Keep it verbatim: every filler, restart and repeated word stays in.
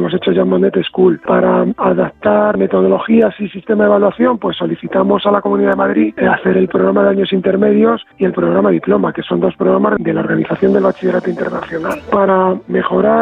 hemos hecho ya en Bonnet School. Para adaptar metodologías y sistema de evaluación, pues solicitamos a la Comunidad de Madrid hacer el programa de años intermedios y el programa diploma, que son dos programas de la Organización del Bachillerato Internacional. Para mejorar